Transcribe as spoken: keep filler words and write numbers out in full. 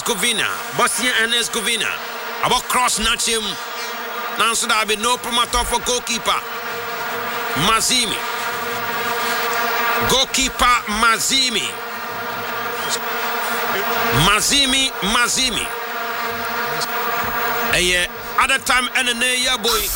Herzegovina, Bosnia and Herzegovina. About cross notch him. Now so there be no promoter for goalkeeper. Mazimi. Goalkeeper Mazimi. Mazimi, Mazimi. Eh, yeah, other time and a boy.